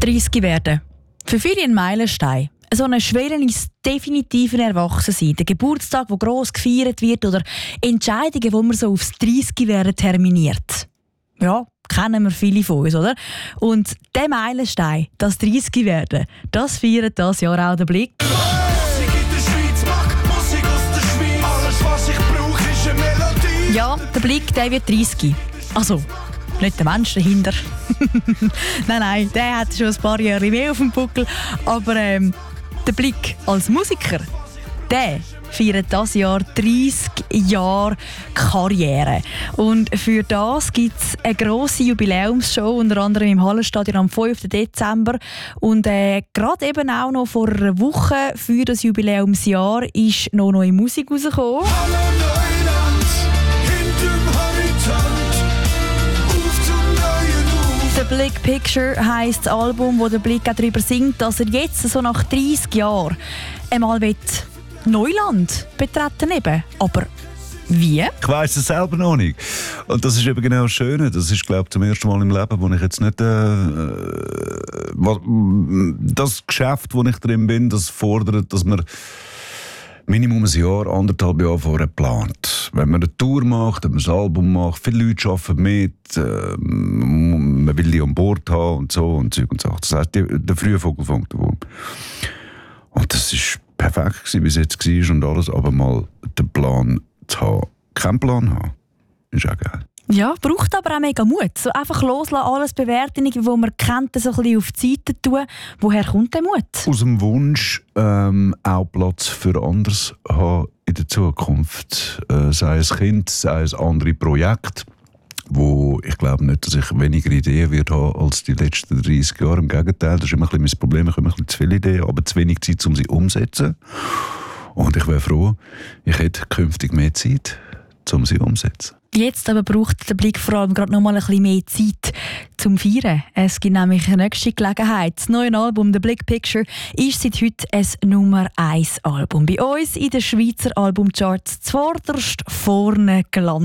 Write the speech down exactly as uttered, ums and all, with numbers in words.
dreißig werden. Für viele ein Meilenstein. So eine Schwelle ins definitive Erwachsensein. Der Geburtstag, der gross gefeiert wird, oder Entscheidungen, die man so aufs dreißig werden terminiert. Ja, kennen wir viele von uns, oder? Und der Meilenstein, das dreißig werden, das feiert dieses Jahr auch der Blick. Musik in der Schweiz, mag Musik aus der Schweiz. Alles, was ich brauche, ist eine Melodie. Ja, der Blick, der wird dreißig. Also, nicht der Mensch dahinter. nein, nein, der hat schon ein paar Jahre mehr auf dem Buckel. Aber ähm, der Blick als Musiker, der feiert dieses Jahr dreißig Jahre Karriere. Und für das gibt es eine grosse Jubiläumsshow, unter anderem im Hallenstadion am fünften Dezember. Und äh, gerade eben auch noch vor einer Woche für das Jubiläumsjahr ist noch neue Musik rausgekommen. Hallo Neuland, hinterm Horizont, auf zum neuen Uf. «The Big Picture» heisst das Album, wo der Blick auch darüber singt, dass er jetzt, so nach dreißig Jahren, einmal will Neuland betreten eben. Aber wie? Ich weiss es selber noch nicht. Und das ist eben genau das Schöne. Das ist, glaube ich, zum ersten Mal im Leben, wo ich jetzt nicht... Äh, was, das Geschäft, wo ich drin bin, das fordert, dass man Minimum ein Jahr, anderthalb Jahre vorher plant. Wenn man eine Tour macht, wenn man ein Album macht, viele Leute arbeiten mit, äh, man will die an Bord haben und so und Zeug und Sachen. Das heisst, die, der frühe Vogel fängt der Wurm. Und das ist perfekt gewesen, wie es jetzt war und alles, aber mal den Plan zu haben. Keinen Plan haben, ist auch geil. Ja, braucht aber auch mega Mut. So einfach loslassen, alles bewerten, wo man kennt, so ein bisschen auf die Seite tun. Woher kommt der Mut? Aus dem Wunsch, ähm, auch Platz für anderes haben in der Zukunft. Äh, sei es Kind, sei es andere Projekte, wo ich glaube nicht, dass ich weniger Ideen werde haben als die letzten dreißig Jahre. Im Gegenteil, das ist immer ein bisschen mein Problem. Ich habe ein bisschen zu viele Ideen, aber zu wenig Zeit, um sie umzusetzen. Und ich wäre froh, ich hätte künftig mehr Zeit, um sie umzusetzen. Jetzt aber braucht der Blick vor allem gerade noch mal ein bisschen mehr Zeit zum Feiern. Es gibt nämlich eine nächste Gelegenheit. Das neue Album «The Big Picture» ist seit heute ein Nummer eins Album. Bei uns in den Schweizer Albumcharts zuvorderst vorne gelandet.